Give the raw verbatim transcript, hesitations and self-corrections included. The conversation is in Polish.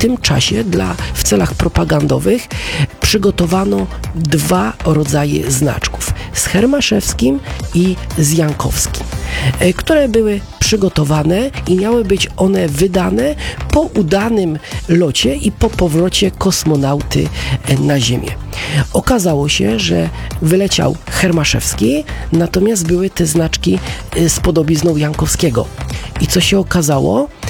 tym czasie dla, w celach propagandowych przygotowano dwa rodzaje znaczków. Z Hermaszewskim i z Jankowskim, które były przygotowane i miały być one wydane po udanym locie i po powrocie kosmonauty na Ziemię. Okazało się, że wyleciał Hermaszewski, natomiast były te znaczki z podobizną Jankowskiego. I co się okazało?